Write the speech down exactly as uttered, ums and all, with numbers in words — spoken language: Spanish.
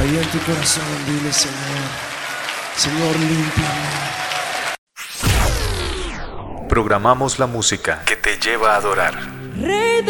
ahí en tu corazón dile, Señor, Señor, límpiame. Programamos la música que te lleva a adorar.